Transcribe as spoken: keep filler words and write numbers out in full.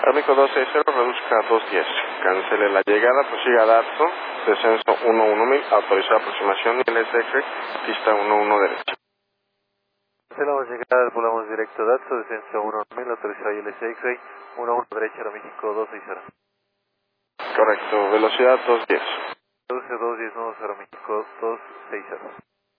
Aeroméxico dos seis cero, reduzca a dos diez. Cancele la llegada, prosiga a Datsun, descenso uno uno mil, autorizar aproximación y L S X, pista uno uno derecha. Cancelamos llegada, volamos directo a Datsun, descenso uno uno mil, autorizado I L S X, uno uno derecha, Aeroméxico dos seis cero. Correcto, velocidad dos diez. Reduce dos diez nudos, Aeroméxico dos seis cero.